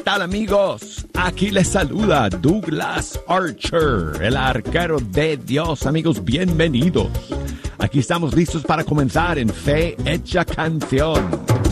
tal, amigos? Aquí les saluda Douglas Archer, el arquero de Dios. Amigos, bienvenidos. Aquí estamos listos para comenzar en Fe Hecha Canción.